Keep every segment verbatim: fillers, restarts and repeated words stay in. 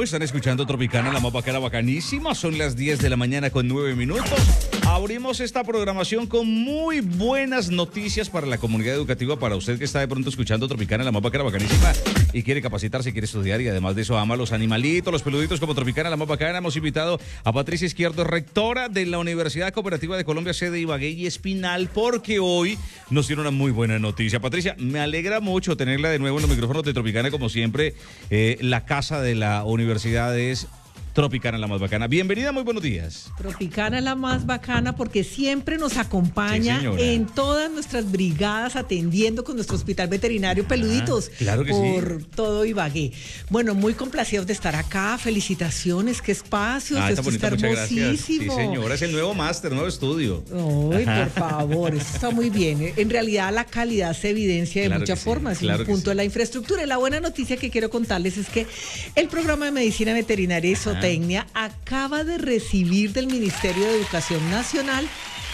bueno, están escuchando Tropicana, la más bacana, bacanísima. Son las diez de la mañana con nueve minutos. Abrimos esta programación con muy buenas noticias para la comunidad educativa, para usted que está de pronto escuchando Tropicana, la más bacana, bacanísima, y quiere capacitarse, quiere estudiar, y además de eso ama los animalitos, los peluditos como Tropicana, la más bacana. Hemos invitado a Patricia Izquierdo, rectora de la Universidad Cooperativa de Colombia, sede Ibagué y Espinal, porque hoy nos tiene una muy buena noticia. Patricia, me alegra mucho tenerla de nuevo en los micrófonos de Tropicana, como siempre. Eh, la casa de la universidad es Tropicana, la más bacana. Bienvenida, muy buenos días. Tropicana, la más bacana, porque siempre nos acompaña sí, en todas nuestras brigadas, atendiendo con nuestro hospital veterinario Peluditos. Ah, claro que por sí. todo Ibagué. Bueno, muy complacidos de estar acá. Felicitaciones, qué espacios. Ah, Esto bonita, está hermosísimo. Sí, señora, es el nuevo máster, nuevo estudio. Ay, por favor, esto está muy bien. En realidad, la calidad se evidencia de claro muchas sí, formas. Claro un punto sí. de la infraestructura. Y la buena noticia que quiero contarles es que el programa de medicina veterinaria y zootecnia acaba de recibir del Ministerio de Educación Nacional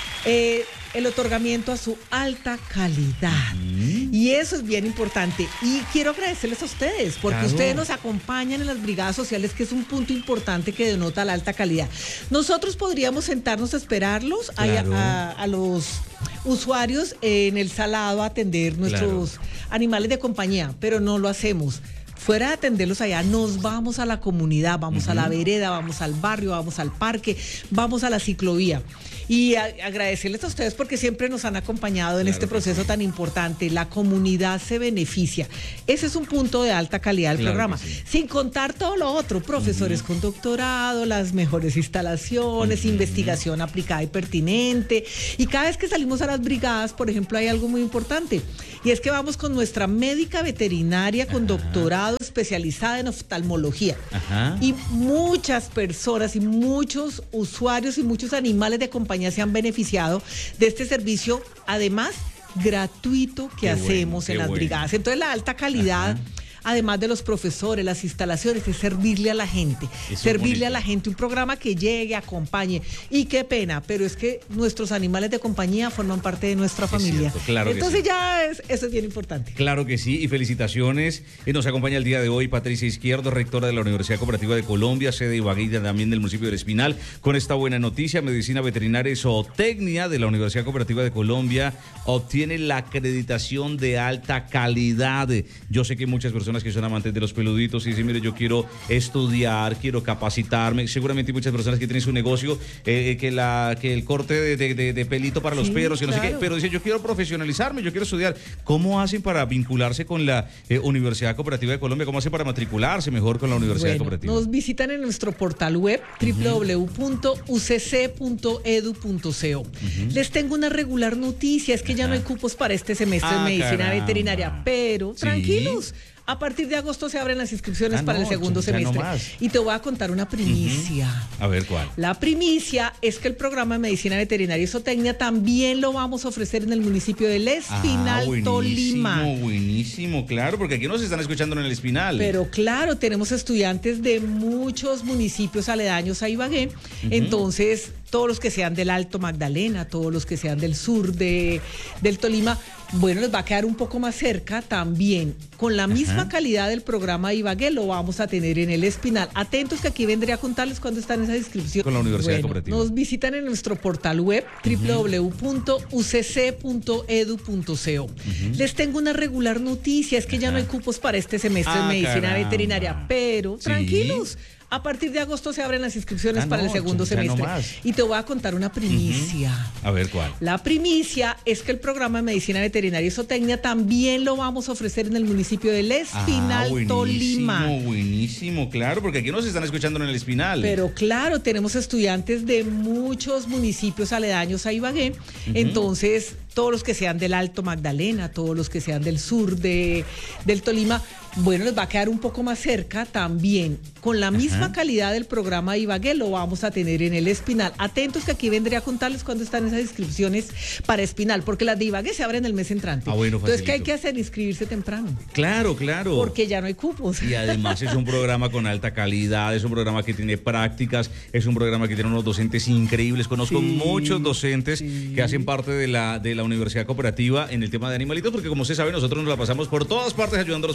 eh, el otorgamiento a su alta calidad. Mm. Y eso es bien importante. Y quiero agradecerles a ustedes, porque claro. ustedes nos acompañan en las brigadas sociales, que es un punto importante que denota la alta calidad. Nosotros podríamos sentarnos a esperarlos claro. a, a, a los usuarios en el salado a atender nuestros claro. animales de compañía, pero no lo hacemos. Fuera de atenderlos allá, nos vamos a la comunidad, vamos uh-huh. a la vereda, vamos al barrio, vamos al parque, vamos a la ciclovía. Y a, agradecerles a ustedes porque siempre nos han acompañado en claro este proceso sí. tan importante. La comunidad se beneficia. Ese es un punto de alta calidad del claro programa. Sí. Sin contar todo lo otro, profesores uh-huh. con doctorado, las mejores instalaciones, uh-huh. investigación aplicada y pertinente. Y cada vez que salimos a las brigadas, por ejemplo, hay algo muy importante. Y es que vamos con nuestra médica veterinaria con uh-huh. doctorado especializada en oftalmología. Uh-huh. Y muchas personas y muchos usuarios y muchos animales de compañía se han beneficiado de este servicio, además gratuito que qué hacemos bueno, en las bueno. brigadas. Entonces la alta calidad, ajá. además de los profesores, las instalaciones, es servirle a la gente, es servirle a la gente un programa que llegue, acompañe. Y qué pena, pero es que nuestros animales de compañía forman parte de nuestra es familia. Cierto, claro Entonces que sí. ya es, eso es bien importante. Claro que sí, y felicitaciones. Y nos acompaña el día de hoy Patricia Izquierdo, rectora de la Universidad Cooperativa de Colombia, sede Ibagué y también del municipio del Espinal, con esta buena noticia. Medicina veterinaria y zootecnia de la Universidad Cooperativa de Colombia obtiene la acreditación de alta calidad. Yo sé que muchas personas que son amantes de los peluditos y dicen, mire, yo quiero estudiar, quiero capacitarme. Seguramente hay muchas personas que tienen su negocio, eh, que la que el corte de, de, de, de pelito para los sí, perros, que claro. no sé qué, pero dicen, yo quiero profesionalizarme, yo quiero estudiar. ¿Cómo hacen para vincularse con la eh, Universidad Cooperativa de Colombia? ¿Cómo hacen para matricularse mejor con la Universidad bueno, Cooperativa? Nos visitan en nuestro portal web w w w punto u c c punto e d u punto co. Uh-huh. Les tengo una regular noticia, es que Ajá. ya no hay cupos para este semestre ah, en medicina caramba. veterinaria, pero ¿Sí? tranquilos. A partir de agosto se abren las inscripciones ah, para no, el segundo semestre. No y te voy a contar una primicia. Uh-huh. A ver, ¿cuál? La primicia es que el programa de medicina veterinaria y zootecnia también lo vamos a ofrecer en el municipio del Espinal, ah, buenísimo, Tolima. Buenísimo, claro, porque aquí nos están escuchando en el Espinal. Pero claro, tenemos estudiantes de muchos municipios aledaños a Ibagué. Uh-huh. Entonces, todos los que sean del Alto Magdalena, todos los que sean del sur de, del Tolima, bueno, les va a quedar un poco más cerca también. Con la misma Ajá. calidad del programa de Ibagué lo vamos a tener en el Espinal. Atentos que aquí vendré a contarles cuándo están esas inscripciones. Con la Universidad bueno, Cooperativa. Nos visitan en nuestro portal web uh-huh. w w w punto u c c punto e d u punto co. Uh-huh. Les tengo una regular noticia, es que Ajá. ya no hay cupos para este semestre ah, en medicina caramba. veterinaria, pero ¿Sí? tranquilos. A partir de agosto se abren las inscripciones ah, para no, el segundo semestre. No y te voy a contar una primicia. Uh-huh. A ver, ¿cuál? La primicia es que el programa de medicina veterinaria y zootecnia también lo vamos a ofrecer en el municipio del Espinal, ah, buenísimo, Tolima. Buenísimo, claro, porque aquí nos están escuchando en el Espinal. Pero claro, tenemos estudiantes de muchos municipios aledaños a Ibagué. Uh-huh. Entonces, todos los que sean del Alto Magdalena, todos los que sean del sur de, del Tolima, bueno, les va a quedar un poco más cerca también. Con la misma Ajá. calidad del programa de Ibagué lo vamos a tener en el Espinal. Atentos que aquí vendré a contarles cuándo están esas inscripciones para Espinal, porque las de Ibagué se abren el mes entrante. Ah, bueno, Entonces, ¿qué hay que hacer? Inscribirse temprano. Claro, claro. Porque ya no hay cupos. Y además es un programa con alta calidad, es un programa que tiene prácticas, es un programa que tiene unos docentes increíbles. Conozco sí, muchos docentes sí. que hacen parte de la, de la Universidad Cooperativa en el tema de animalitos, porque como usted sabe, nosotros nos la pasamos por todas partes ayudando a los perritos.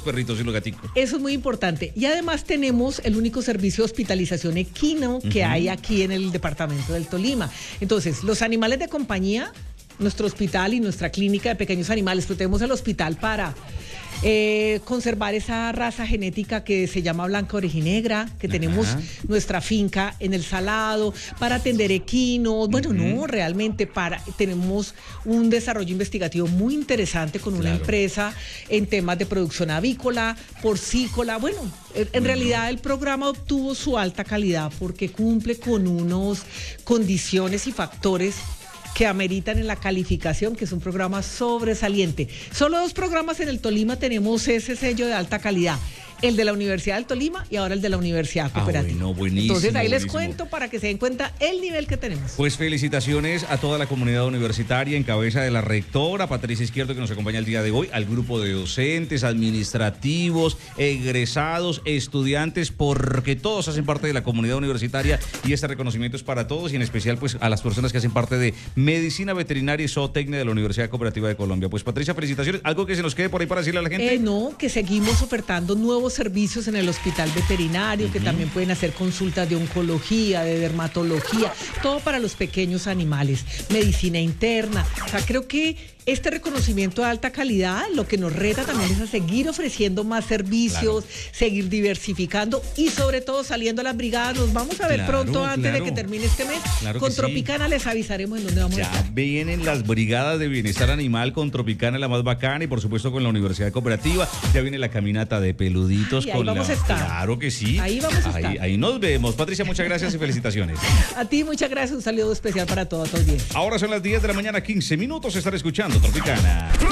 y los gaticos. Eso es muy importante. Y además tenemos el único servicio de hospitalización equino que uh-huh. hay aquí en el departamento del Tolima. Entonces, los animales de compañía, nuestro hospital y nuestra clínica de pequeños animales, pero tenemos el hospital para eh, conservar esa raza genética que se llama blanca orejinegra, que Ajá. tenemos nuestra finca en el Salado, para atender equinos. Bueno, uh-huh. no, realmente para tenemos un desarrollo investigativo muy interesante con una claro. empresa en temas de producción avícola, porcícola. Bueno, en uh-huh. realidad el programa obtuvo su alta calidad porque cumple con unas condiciones y factores que ameritan en la calificación, que es un programa sobresaliente. Solo dos programas en el Tolima tenemos ese sello de alta calidad. El de la Universidad del Tolima y ahora el de la Universidad Cooperativa. Ah, bueno, buenísimo, Entonces ahí buenísimo. les cuento para que se den cuenta el nivel que tenemos. Pues felicitaciones a toda la comunidad universitaria en cabeza de la rectora Patricia Izquierdo, que nos acompaña el día de hoy, al grupo de docentes, administrativos, egresados, estudiantes, porque todos hacen parte de la comunidad universitaria y este reconocimiento es para todos y en especial pues a las personas que hacen parte de Medicina Veterinaria y Zootecnia de la Universidad Cooperativa de Colombia. Pues Patricia, felicitaciones. ¿Algo que se nos quede por ahí para decirle a la gente? Eh, no, que seguimos ofertando nuevos servicios en el hospital veterinario, uh-huh. que también pueden hacer consultas de oncología, de dermatología, todo para los pequeños animales, medicina interna. O sea, creo que este reconocimiento de alta calidad lo que nos reta también es a seguir ofreciendo más servicios, claro. seguir diversificando y sobre todo saliendo a las brigadas. Nos vamos a ver claro, pronto antes claro. de que termine este mes. Claro con Tropicana sí. les avisaremos en dónde vamos ya a estar. Ya vienen las brigadas de bienestar animal con Tropicana, la más bacana, y por supuesto con la Universidad Cooperativa. Ya viene la caminata de peluditos. Ay, ahí con vamos la... a estar. Claro que sí. Ahí vamos a ahí, estar. Ahí nos vemos. Patricia, muchas gracias y felicitaciones. A ti muchas gracias. Un saludo especial para toda tu audiencia. Ahora son las diez de la mañana, quince minutos. Estar escuchando Tropicana.